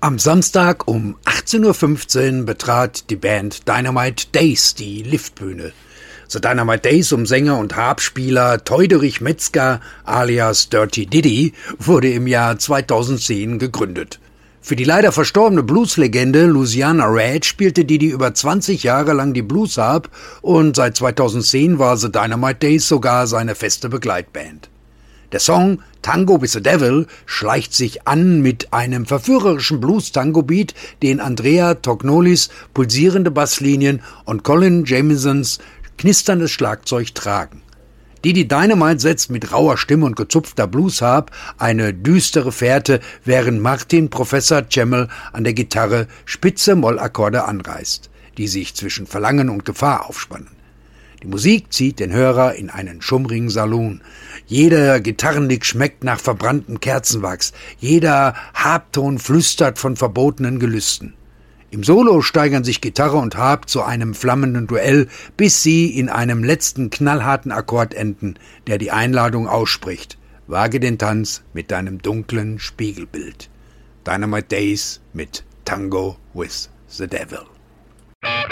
Am Samstag um 18:15 Uhr betrat die Band Dynamite Days die Liftbühne. The Dynamite Days um Sänger und Harpspieler Teuderich Metzger alias Dirty Diddy wurde im Jahr 2010 gegründet. Für die leider verstorbene Blueslegende Louisiana Red spielte Diddy über 20 Jahre lang die Bluesharp und seit 2010 war The Dynamite Days sogar seine feste Begleitband. Der Song Tango with the Devil schleicht sich an mit einem verführerischen Blues-Tango-Beat, den Andrea Tognolis pulsierende Basslinien und Colin Jamiesons knisterndes Schlagzeug tragen. Diddy Dynamite setzt mit rauer Stimme und gezupfter Bluesharp eine düstere Fährte, während Martin Professor Cemmel an der Gitarre spitze Mollakkorde anreißt, die sich zwischen Verlangen und Gefahr aufspannen. Die Musik zieht den Hörer in einen schummrigen Salon. Jeder Gitarrenlick schmeckt nach verbranntem Kerzenwachs. Jeder Harpton flüstert von verbotenen Gelüsten. Im Solo steigern sich Gitarre und Harp zu einem flammenden Duell, bis sie in einem letzten knallharten Akkord enden, der die Einladung ausspricht. Wage den Tanz mit deinem dunklen Spiegelbild. Dynamite Days mit Tango with the Devil.